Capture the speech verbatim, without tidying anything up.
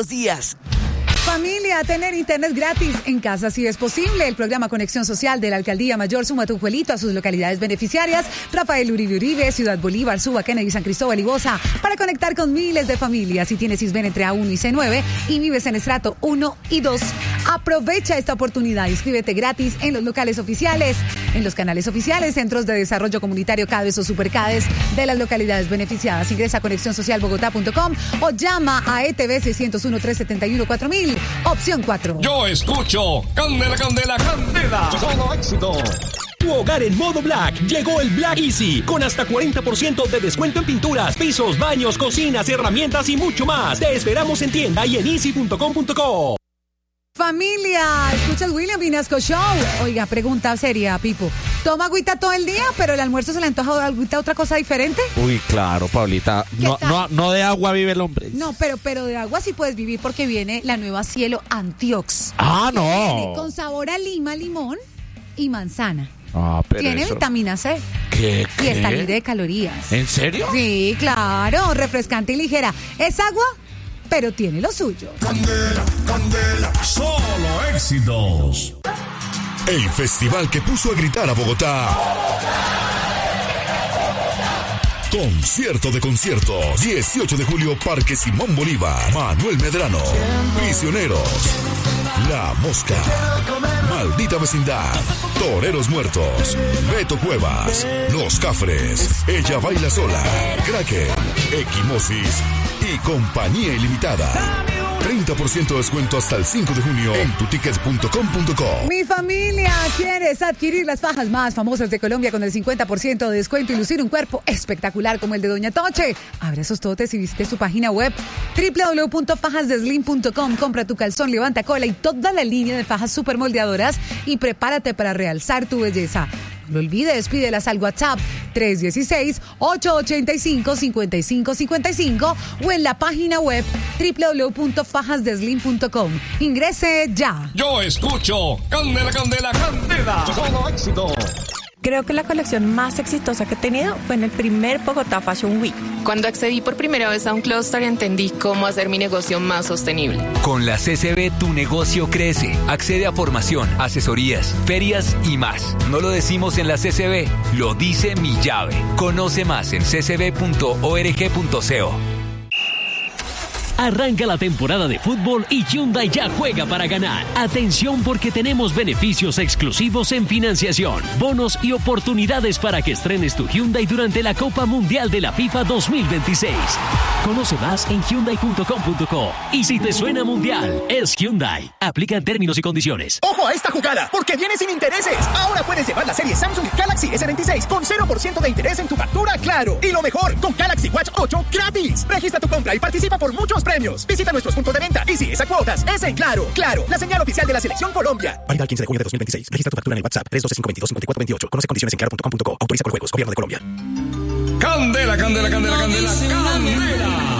los días. Familia, tener internet gratis en casa si es posible. El programa Conexión Social de la Alcaldía Mayor suma tu juelito a sus localidades beneficiarias. Rafael Uribe Uribe, Ciudad Bolívar, Suba, Kennedy, San Cristóbal y Bosa, para conectar con miles de familias. Si tienes Sisbén entre A uno y C nueve y vives en estrato uno y dos, aprovecha esta oportunidad. Inscríbete gratis en los locales oficiales, en los canales oficiales, centros de desarrollo comunitario CADES o Supercades de las localidades beneficiadas. Ingresa a conexión social bogotá punto com o llama a E T V seis cero uno, tres siete uno, cuatro mil. Opción cuatro. Yo escucho Candela, Candela, Candela. Solo éxito. Tu hogar en modo Black. Llegó el Black Easy con hasta cuarenta por ciento de descuento en pinturas, pisos, baños, cocinas, herramientas y mucho más. Te esperamos en tienda y en easy punto com punto co. Familia, escucha el William Vinasco Show. Oiga, pregunta seria, Pipo. ¿Toma agüita todo el día, pero el almuerzo se le antoja agüita otra cosa diferente? Uy, claro, Paulita. No, no, no de agua vive el hombre. No, pero, pero de agua sí puedes vivir porque viene la nueva Cielo Antiox. Ah, no. Viene con sabor a lima, limón y manzana. Ah, pero Tiene eso... vitamina C. ¿Qué, qué? Y está libre de calorías. ¿En serio? Sí, claro. Refrescante y ligera. Es agua, pero tiene lo suyo. Candela, Candela, solo éxitos. El festival que puso a gritar a Bogotá. Concierto de conciertos. dieciocho de julio, Parque Simón Bolívar. Manuel Medrano. Prisioneros. La Mosca. Maldita Vecindad. Toreros Muertos. Beto Cuevas. Los Cafres. Ella Baila Sola. Kraken. Equimosis. Y Compañía Ilimitada. treinta por ciento de descuento hasta el cinco de junio en tuticket punto com punto co. Mi familia, ¿quieres adquirir las fajas más famosas de Colombia con el cincuenta por ciento de descuento y lucir un cuerpo espectacular como el de Doña Toche? Abre esos totes y visite su página web doble u doble u doble u punto fajas de slim punto com. Compra tu calzón, levanta cola y toda la línea de fajas super moldeadoras y prepárate para realzar tu belleza. No olvides, pídelas al WhatsApp tres uno seis, ocho ocho cinco, cinco cinco cinco cinco o en la página web doble u doble u doble u punto fajas de slim punto com. Ingrese ya. Yo escucho Candela, Candela, Candela. Solo éxito. Creo que la colección más exitosa que he tenido fue en el primer Bogotá Fashion Week. Cuando accedí por primera vez a un clúster entendí cómo hacer mi negocio más sostenible. Con la C C B tu negocio crece. Accede a formación, asesorías, ferias y más. No lo decimos en la C C B, lo dice mi llave. Conoce más en c c b punto org punto co. Arranca la temporada de fútbol y Hyundai ya juega para ganar. Atención porque tenemos beneficios exclusivos en financiación, bonos y oportunidades para que estrenes tu Hyundai durante la Copa Mundial de la FIFA dos mil veintiséis. Conoce más en hyundai punto com punto co. Y si te suena mundial, es Hyundai. Aplican términos y condiciones. ¡Ojo a esta jugada! Porque viene sin intereses. Ahora puedes llevar la serie Samsung Galaxy S veintiséis con cero por ciento de interés en tu factura, claro. Y lo mejor, con Galaxy Watch ocho gratis. Registra tu compra y participa por muchos premios. Visita nuestros puntos de venta y si es a cuotas, es en Claro. Claro, la señal oficial de la Selección Colombia. Válida el quince de junio de dos mil veintiséis. Registra tu factura en el WhatsApp tres uno dos, cinco dos dos, cinco cuatro dos ocho. Conoce condiciones en claro punto com punto co. Autoriza con juegos. Gobierno de Colombia. Candela, Candela, Candela, Candela, Candela.